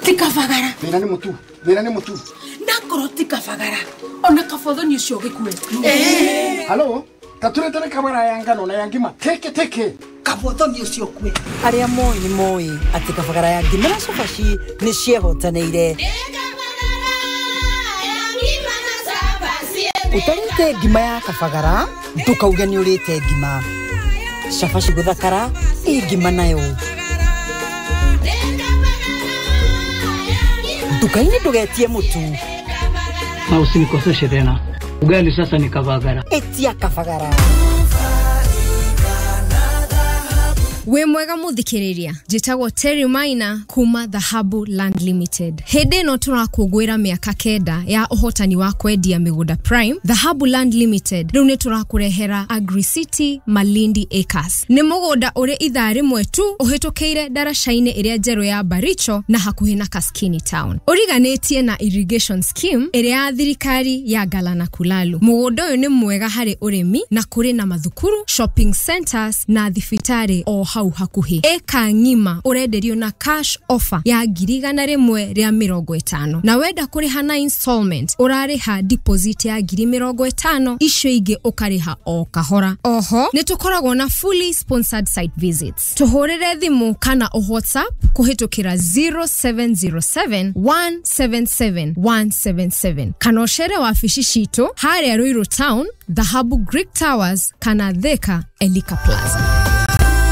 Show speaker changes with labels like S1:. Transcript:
S1: Tikavagara.
S2: Wĩra nĩ mũtu.
S1: Nakoro tikavagara. Ona kabotho ni ucio gĩkue.
S2: Halo, tatũretane kamera ya ngano na ya ngima. Teke.
S1: Kabotho ni ucio kue.
S3: Arĩa moi ati kabagara ya ngima na cabaci nĩ ciehotanĩire. Utarĩte ngima ya kabagara, ndũkauge nĩ ũrĩte ngima. Cabaci gũthakara, ngima nayo. Dukaini ndugetie mutu.
S4: Na usinikoseshe tena. Ugali sasa ni kabagara.
S3: Etia kabagara.
S5: We mwega muthikiriria jitagwo Terry Maina kuma Dhahabu Land Limited. Hede no turakugwira miaka 9 ya uhotani wa kwendia migunda Prime. Dhahabu Land Limited riu ni turakurehera Agri City Malindi Acres. Ni mugunda uri ithari mwetu uhitukeire daracaine iria njeru ya Baricho na hakuhi na Kaskini Town. Uriganetie na irrigation scheme iria ya thirikari ya Galana Kulalu. Mugunda uyu ni mwega hari urimi na kuri na mathukuru, shopping centers na thibitari o hau hakuhi. Eka ngima urenderio na cash offer ya 150 na wenda kuriha na installment urariha deposit ya 50 icio ingi ukariha o kahora. Oho nitukoragwo na fully sponsored site visits. Tuhurire thimu kana o WhatsApp kuhitukira 0707 177 177 kana ochere wabici citu haria Ruiru Town, Dhahabu Greek Towers kana Theka Elika Plaza.